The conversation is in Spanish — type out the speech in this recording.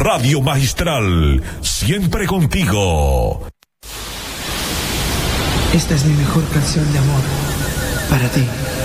Radio Magistral, siempre contigo. Esta es mi mejor canción de amor para ti.